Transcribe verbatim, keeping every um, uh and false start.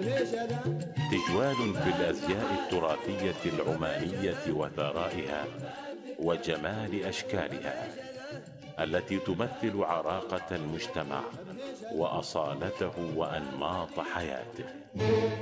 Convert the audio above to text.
تجوال في الأزياء التراثية العمانية وثرائها وجمال أشكالها التي تمثل عراقة المجتمع وأصالته وأنماط حياته.